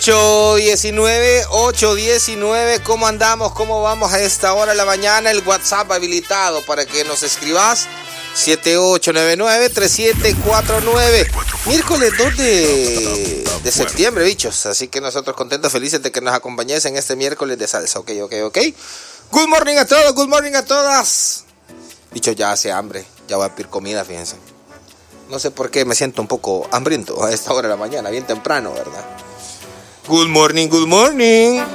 819, ¿cómo andamos? ¿Cómo vamos a esta hora de la mañana? El WhatsApp habilitado para que nos escribas. 7899-3749. Miércoles 2 de septiembre, bichos. Así que nosotros contentos, felices de que nos acompañes en este miércoles de salsa. Ok. Good morning a todos, good morning a todas. Bichos, ya hace hambre. Ya voy a pedir comida, fíjense. No sé por qué me siento un poco hambriento a esta hora de la mañana, bien temprano, ¿verdad? Good morning, good morning.